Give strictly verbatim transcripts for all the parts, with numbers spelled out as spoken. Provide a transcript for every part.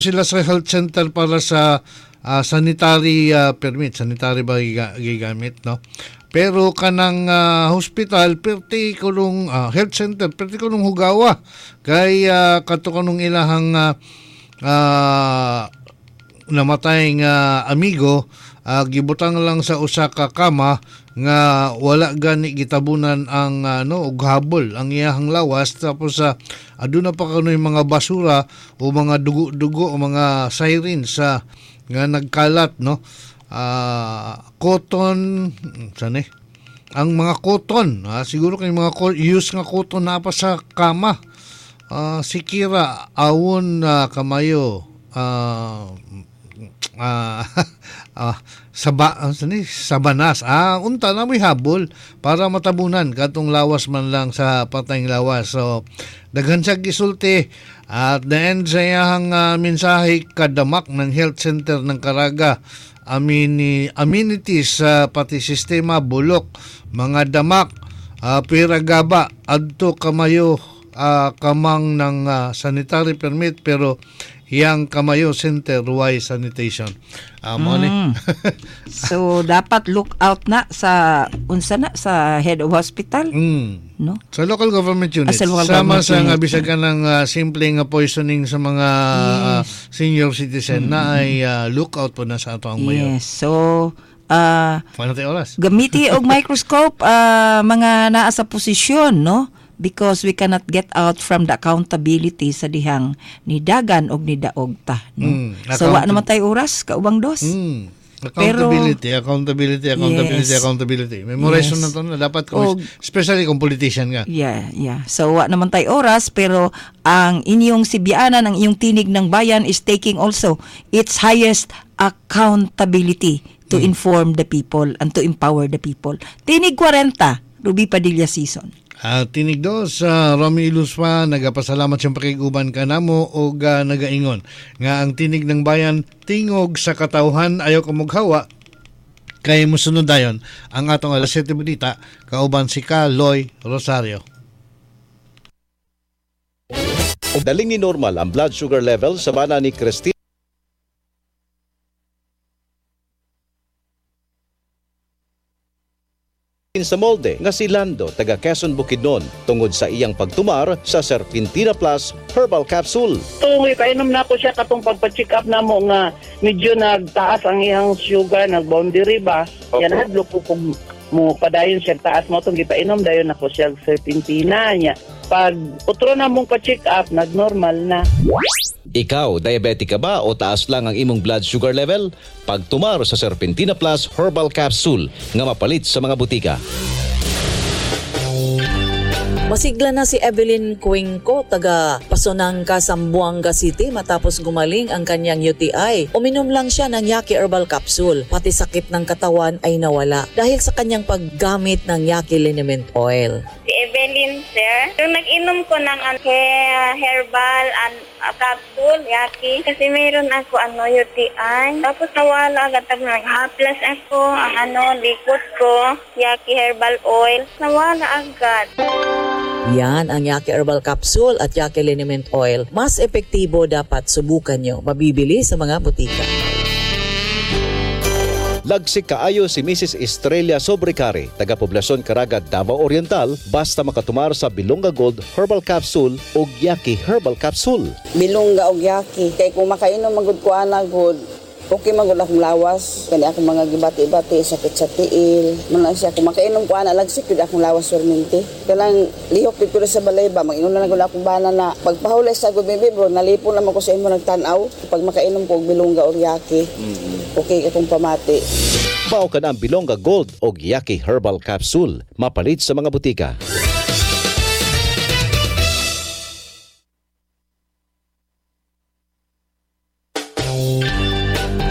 sila sa health center para sa uh, sanitary uh, permit, sanitary ba giga- gigamit, no? Pero kanang uh, hospital, perti kulong uh, health center, perti kulong hugawa. Kay uh, kato kanong ilahang uh, uh, namatay nga amigo, uh, gibutang lang sa usa ka kama nga wala gani gitabunan ang ano og habol ang iyahang lawas, tapos sa uh, aduna pa kanoy mga basura o mga dugo-dugo o mga siren sa nga nagkalat, no. Uh, cotton saan eh ang mga cotton, uh, siguro kay mga use nga cotton na pa sa kama, uh, sikira awon uh, kamayo uh, uh, uh, saba, uh, sani, sabanas ah unta na may habol para matabunan katong lawas man lang sa patayng lawas. So daghan siya gisulti at the end sa iyang uh, mensahe kadamak ng health center ng Caraga. Amini, amenities sa uh, pati sistema bulok, mga damak, uh, piragaba adto kamayo uh, kamang ng uh, sanitary permit pero yang kamayo center why sanitation. Uh, mm. So dapat look out na sa unsa na sa head of hospital. Mm. No? Sa local government units. Ah, sa local sama government sa nga unit. bisag ka ng uh, simpleng uh, poisoning sa mga Yes. uh, senior citizen mm. na ay uh, look out po na sa ato ang mayo. Yes. So uh, Paano tayo oras? gamiti og microscope uh, mga naa sa posisyon, no? Because we cannot get out from the accountability sa dihang ni dagan og ni daog ta, no? Mm, so wa account- naman tay oras kaubang dos. Mm. Accountability, Pero, accountability, accountability, yes. accountability. Memorization Yes. na to na dapat kung, Og- especially kung politician ka. Yeah, yeah. So wa naman tay oras pero ang inyong sibianan, ang iyong tinig ng bayan is taking also its highest accountability to Mm. inform the people and to empower the people. Tinig forty, Ruby Padilla season. Uh, tinig do sa Romy Iluspa, nagapasalamat siyang pakiguban ka namo o uh, nagaingon nga ang tinig ng bayan tingog sa katauhan ayaw kumughawa kay musunod dayon ang atong alas siyete balita kauban si Kaloy Rosario. Daling ni normal ang blood sugar level sa bana ni Christine sa molde nga si Lando taga Quezon Bukidnon tungod sa iyang pagtumar sa Serpentina Plus Herbal Capsule. Tungoy, kainom na ko siya katong pagpa-check up na mo nga medyo nagtaas ang iyang sugar, nag-boundary ba? Okay. Yan, hadlo ko kung mo padayon siya taas mo itong gipainom, dayon ako siya Serpentina niya. Pag utro na mong pa-check up, nag-normal na. Ikaw, diabetic ka ba o taas lang ang imong blood sugar level? Pagtumar sa Serpentina Plus Herbal Capsule nga mapalit sa mga butika. Masigla na si Evelyn Cuenco, taga Pasonangka, Zamboanga City matapos gumaling ang kanyang U T I. Uminom lang siya ng Yaki Herbal Capsule. Pati sakit ng katawan ay nawala dahil sa kanyang paggamit ng Yaki Liniment Oil. Si Evelyn, sir, yung nag-inom ko ng uh, herbal and uh, capsule, Yaki, kasi mayroon ako ano, U T I. Tapos nawala agad, tapos nag-haplas ako, ang ano, likod ko, Yaki Herbal Oil, nawala agad. Yan ang Yaki Herbal Capsule at Yaki Liniment Oil. Mas epektibo, dapat subukan nyo. Mabibili sa mga butika. Lagsik kaayo si Missus Estrella Sobrecari, taga Poblasyon Caraga, Davao Oriental, basta makatumar sa Bilonga Gold Herbal Capsule o Yaki Herbal Capsule. Bilongga og Yaki kay kung makainom magud ko ana gud okay magud akong lawas kani akong mga gibati-bati sakit sa tiil man siya kung makainom ko ana lagsik gud akong lawas perminti kanang lihok gid ko sa balay ba mag-inom na gud akong bana na pagpahulay sa gud baby bro nalipon naman ko sa imo nagtan-aw pag makainom ko og Bilongga og Yaki okay akong pamati. Bao ka na ang Bilonga Gold o Yaki Herbal Capsule, mapalit sa mga butika.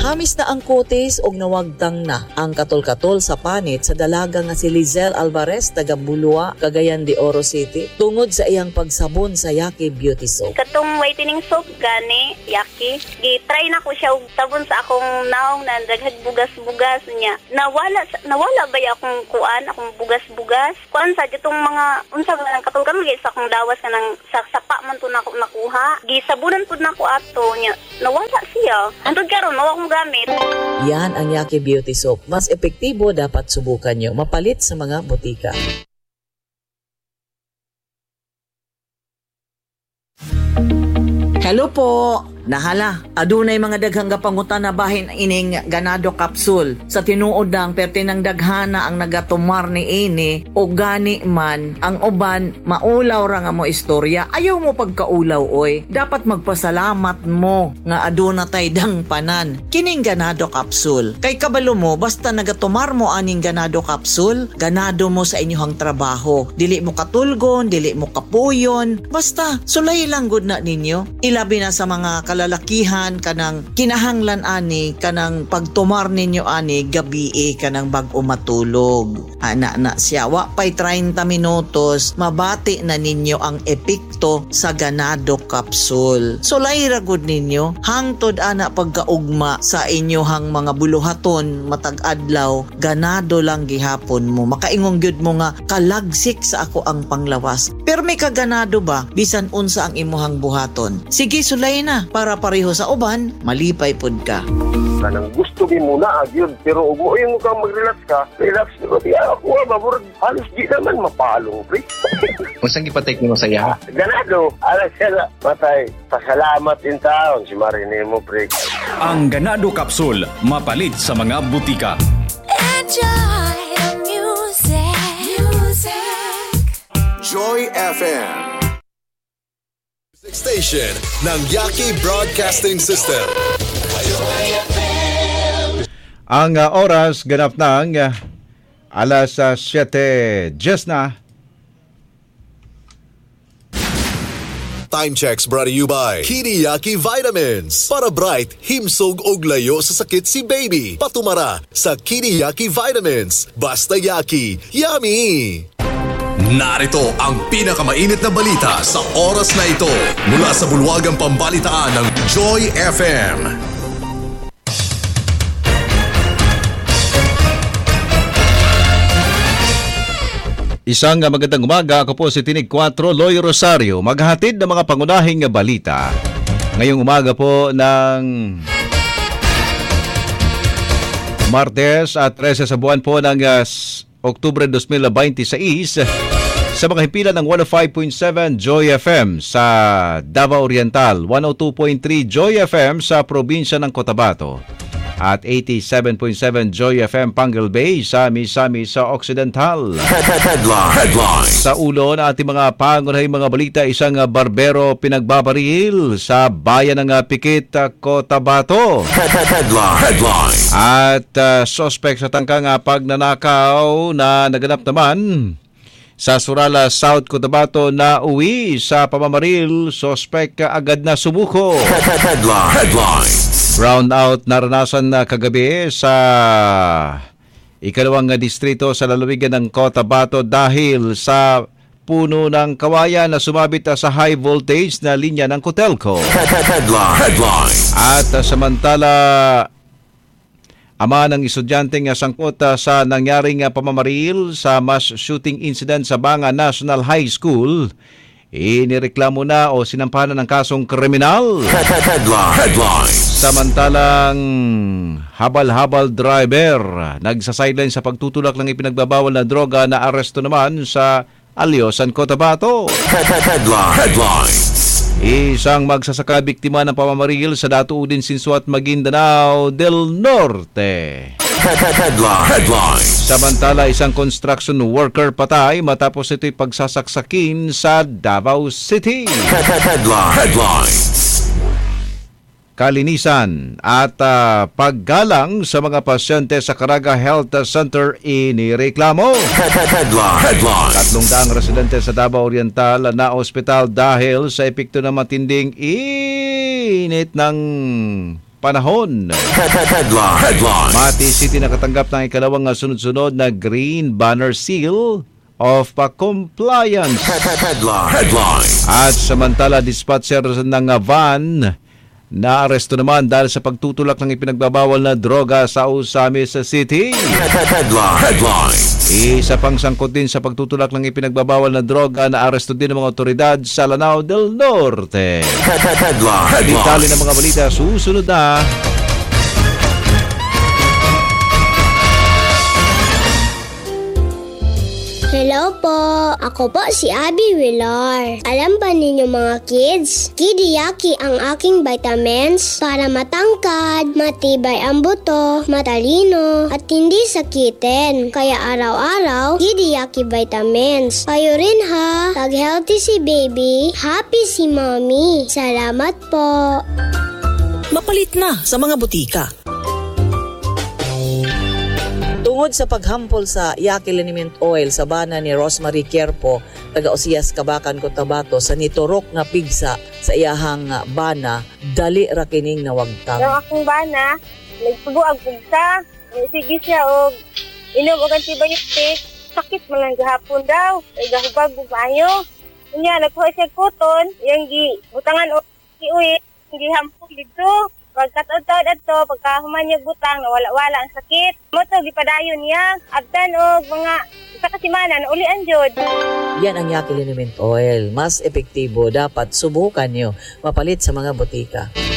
Nahamis na ang kutis og nawagtang na ang katol-katol sa panit sa dalaga nga si Lizelle Alvarez taga Bulua, Cagayan de Oro City tungod sa iyang pagsabon sa Yaki Beauty Soap. Katong whitening soap gani, Yaki, gi-try na ko siya og sabon sa akong naong na daghag bugas-bugas niya. Nawala nawala ba ya akong kuan, akong bugas-bugas? Kuan sa ditong mga unsa man katol-katol gi sa akong dawas kanang sa sapa man to nako nakuha. Gisabunan pud nako ato niya. Nawala siya. Antod karon mao akong gamit. Yan ang Yaki Beauty Soap. Mas epektibo, dapat subukan nyo. Mapalit sa mga botika. Hello po. Nahala, adunay mga daghang gapangutan na bahin ining ganado capsule. Sa tinuod ng pertinang daghana ang nagatumar ni ini o gani man ang uban maulaw ra nga mo istorya. Ayaw mo pagkaulaw oy. Dapat magpasalamat mo nga aduna tay dang panan. Kining ganado capsule. Kay kabalo mo basta nagatumar mo aning ganado capsule, ganado mo sa inyong trabaho. Dili mo katulgon, dili mo kapuyon. Basta sulay lang gud na ninyo. Ilabi na sa mga kalalakihan kanang kinahanglan ani kanang pagtumar ninyo ani gabi e kanang bag-o matulog. Ana na siya wa pay thirty minutos mabati na ninyo ang epekto sa ganado capsule. So layra gud ninyo hangtod ana pagkaugma sa inyohang mga buluhaton matag adlaw ganado lang gihapon mo. Makaingong gyud mo nga kalagsik sa ako ang panglawas. Pero may kaganado ba bisan unsa ang imuhang buhaton? Sige sulay na para pareho sa uban, malipay pud ka. Kanang gusto mi muna agyud pero ug mo yung ka mag-relax ka, relax ko di ako mabur halos di naman mapalong pre. Unsang gipatek nimo sa iya? Ganado, ala siya matay. Pasalamat din taon si Marine mo pre. Ang Ganado Capsule mapalit sa mga butika. Enjoy the music. Music. Joy F M. Station ng Yaki Broadcasting System. Ang uh, oras ganap ng uh, alas uh, siyete diyes na. Time checks brought to you by Kiniyaki Vitamins. Para bright, himsog og layo sa sakit si baby. Patumara sa Kiniyaki Vitamins. Basta Yaki, yummy! Narito ang pinakamainit na balita sa oras na ito mula sa bulwagang pambalitaan ng Joy F M. Isang magandang umaga, ako po si Tinig four Loy Rosario, maghahatid ng mga pangunahing balita. Ngayong umaga po ng Martes at thirteen sa buwan po ng uh, Oktubre twenty twenty-six sa mga himpilan ng one oh five point seven Joy F M sa Davao Oriental, one oh two point three Joy F M sa probinsya ng Cotabato at eighty-seven point seven Joy F M Pangal Bay sa Misamis sa Occidental. Headline. Headline. Sa ulo ng ating mga pangunahing mga balita, isang barbero pinagbabaril sa bayan ng Pikit, Cotabato. Headline. Headline. At uh, suspect sa tangkang pagnanakaw na naganap naman sa Surala, South Cotabato na uwi sa pamamaril, suspect agad na sumuko. Headline. Headline. Round out naranasan na kagabi sa ikalawang distrito sa lalawigan ng Cotabato dahil sa puno ng kawayan na sumabit sa high voltage na linya ng Cotelco. Headline. Headline. At uh, samantala, ama ng estudyanteng sangkot sa nangyaring pamamaril sa mass shooting incident sa Banga National High School, inireklamo na o sinampahan ng kasong kriminal. Headline. Headline. Samantalang habal-habal driver nagsa-sideline sa pagtutulak ng ipinagbabawal na droga na aresto naman sa Alyosan, Cotabato. Headline. Headline. Isang magsasaka biktima ng pamamaril sa Datuudin, Sinsuat, Maguindanao del Norte. Headline. Headline. Samantala, isang construction worker patay matapos ito'y pagsasaksakin sa Davao City. Headline. Headline. Kalinisan at uh, paggalang sa mga pasyente sa Caraga Health Center inireklamo. Headline. Headline. Tatlong daang residente sa Davao Oriental na ospital dahil sa epekto ng matinding init ng panahon. Headline. Headline. Mati City nakatanggap ng ikalawang sunod-sunod na Green Banner Seal of Compliance. Headline. Headline. At samantala, dispatcher ng van naaresto naman dahil sa pagtutulak ng ipinagbabawal na droga sa Osamis City. Headline. Headline. Isa pang sangkot din sa pagtutulak ng ipinagbabawal na droga na aresto din ng mga otoridad sa Lanao del Norte. Headline. Detalye ng mga balita susunod na. Hello po! Ako po si Abby Villar. Alam ba ninyo mga kids? Kidiyaki ang aking vitamins para matangkad, matibay ang buto, matalino, at hindi sakitin. Kaya araw-araw, Kidiyaki vitamins. Kayo rin ha! Pag-healthy si baby, happy si mommy. Salamat po! Mapalit na sa mga butika. Tungod sa paghampol sa Yaki liniment oil sa bana ni Rosemary Quierpo, taga Osias, Kabakan, Cotabato, sa niturok nga pigsa sa iyahang bana, dali ra kining nawagtang. Ang akong bana, nagsubo ang pigsa, sige siya og inom og antibiotic, sakit man lang gahapon daw, ay gahubag og maayo. Unya nagkuha siya kuton, yang gi butangan og iuwi, gi hampol dito. Pagkataon-taon ato, pagkahuman niya butang, nawala-wala ang sakit. Moto, gipadayon niya. Abdan o mga isa kasimanan, ulian jud. Yan ang Yaki liniment oil. Mas epektibo, dapat subukan nyo. Mapalit sa mga butika.